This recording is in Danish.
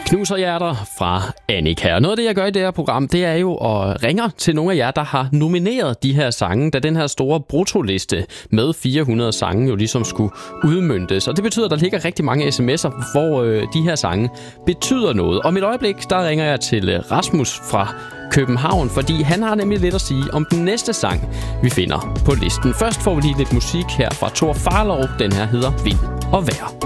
Knuser hjerter fra Annika. Noget af det, jeg gør i det her program, det er jo at ringe til nogle af jer, der har nomineret de her sange, da den her store bruttoliste med 400 sange jo ligesom skulle udmøntes. Og det betyder, at der ligger rigtig mange sms'er, hvor de her sange betyder noget. Om et øjeblik, der ringer jeg til Rasmus fra København, fordi han har nemlig lidt at sige om den næste sang, vi finder på listen. Først får vi lige lidt musik her fra Thor Farlov. Den her hedder Vind og Vejr.